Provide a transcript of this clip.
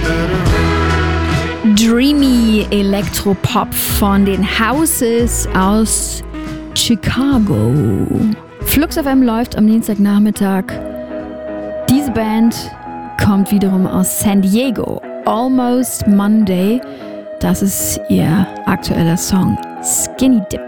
Dreamy Elektropop von den Houses aus Chicago. Flux FM läuft am Dienstagnachmittag. Diese Band kommt wiederum aus San Diego. Almost Monday, das ist ihr aktueller Song Skinny Dip.